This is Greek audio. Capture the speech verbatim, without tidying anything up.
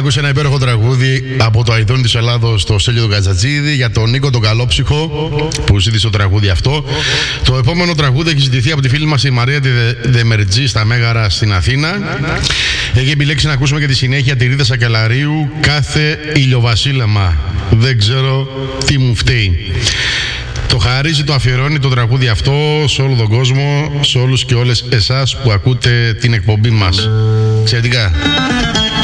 ακούσει ένα υπέροχο τραγούδι από το Αηδόνι της Ελλάδος, το Στέλιο τον Κατζατζίδη, για τον Νίκο τον Καλόψυχο που ζήτησε το τραγούδι αυτό. Το επόμενο τραγούδι έχει ζητηθεί από τη φίλη μας η Μαρία τη Δεμερτζή στα Μέγαρα στην Αθήνα. Έχει επιλέξει να ακούσουμε και τη συνέχεια τη Ρίδα Σακελαρίου, κάθε ηλιοβασίλεμα. Δεν ξέρω τι μου φταίει. Το χαρίζει, το αφιερώνει το τραγούδι αυτό σε όλο τον κόσμο, σε όλους και όλες εσάς που ακούτε την εκπομπή μας. Εξαιρετικά.